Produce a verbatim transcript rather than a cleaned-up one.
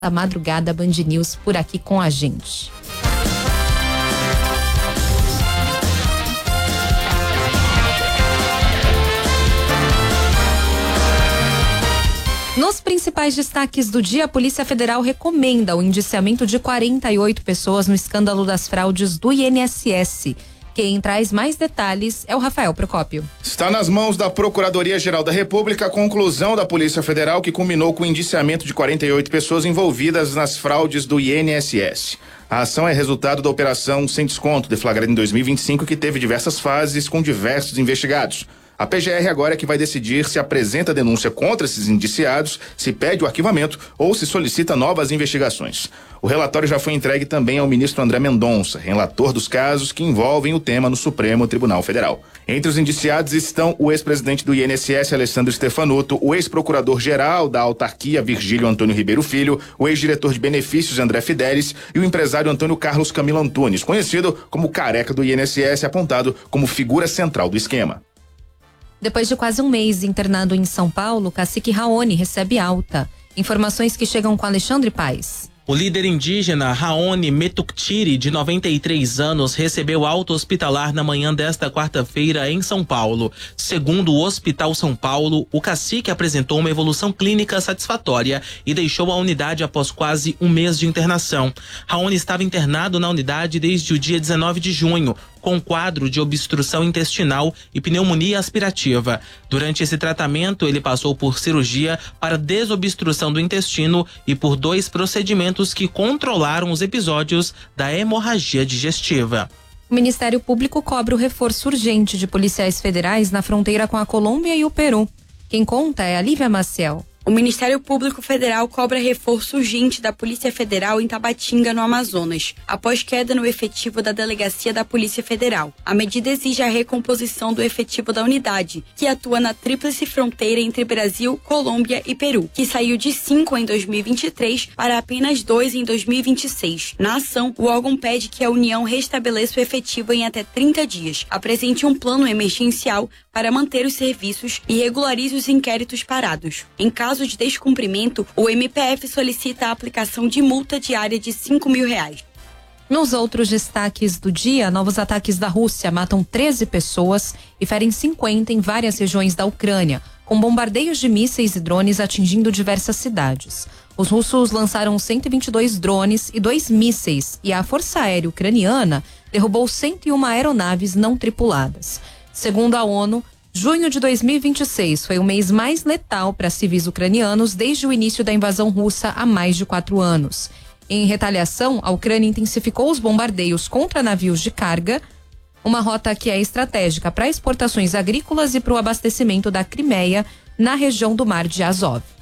da madrugada Band News por aqui com a gente. Nos principais destaques do dia, a Polícia Federal recomenda o indiciamento de quarenta e oito pessoas no escândalo das fraudes do I N S S. Quem traz mais detalhes é o Rafael Procópio. Está nas mãos da Procuradoria-Geral da República a conclusão da Polícia Federal que culminou com o indiciamento de quarenta e oito pessoas envolvidas nas fraudes do I N S S. A ação é resultado da Operação Sem Desconto, deflagrada em dois mil e vinte e cinco, que teve diversas fases com diversos investigados. A P G R agora é que vai decidir se apresenta denúncia contra esses indiciados, se pede o arquivamento ou se solicita novas investigações. O relatório já foi entregue também ao ministro André Mendonça, relator dos casos que envolvem o tema no Supremo Tribunal Federal. Entre os indiciados estão o ex-presidente do I N S S, Alessandro Stefanuto, o ex-procurador-geral da autarquia, Virgílio Antônio Ribeiro Filho, o ex-diretor de benefícios, André Fidelis, e o empresário Antônio Carlos Camilo Antunes, conhecido como Careca do I N S S, apontado como figura central do esquema. Depois de quase um mês internado em São Paulo, cacique Raoni recebe alta. Informações que chegam com Alexandre Paes. O líder indígena Raoni Metuktiri, de noventa e três anos, recebeu alta hospitalar na manhã desta quarta-feira em São Paulo. Segundo o Hospital São Paulo, o cacique apresentou uma evolução clínica satisfatória e deixou a unidade após quase um mês de internação. Raoni estava internado na unidade desde o dia dezenove de junho, com quadro de obstrução intestinal e pneumonia aspirativa. Durante esse tratamento, ele passou por cirurgia para desobstrução do intestino e por dois procedimentos que controlaram os episódios da hemorragia digestiva. O Ministério Público cobra o reforço urgente de policiais federais na fronteira com a Colômbia e o Peru. Quem conta é a Lívia Maciel. O Ministério Público Federal cobra reforço urgente da Polícia Federal em Tabatinga, no Amazonas, após queda no efetivo da Delegacia da Polícia Federal. A medida exige a recomposição do efetivo da unidade, que atua na tríplice fronteira entre Brasil, Colômbia e Peru, que saiu de cinco em dois mil e vinte e três para apenas dois em dois mil e vinte e seis. Na ação, o órgão pede que a União restabeleça o efetivo em até trinta dias, apresente um plano emergencial para manter os serviços e regularize os inquéritos parados. Em caso de descumprimento, o M P F solicita a aplicação de multa diária de cinco mil reais. Nos outros destaques do dia, novos ataques da Rússia matam treze pessoas e ferem cinquenta em várias regiões da Ucrânia, com bombardeios de mísseis e drones atingindo diversas cidades. Os russos lançaram cento e vinte e dois drones e dois mísseis, e a Força Aérea Ucraniana derrubou cento e uma aeronaves não tripuladas. Segundo a ONU, junho de dois mil e vinte e seis foi o mês mais letal para civis ucranianos desde o início da invasão russa há mais de quatro anos. Em retaliação, a Ucrânia intensificou os bombardeios contra navios de carga, uma rota que é estratégica para exportações agrícolas e para o abastecimento da Crimeia, na região do Mar de Azov.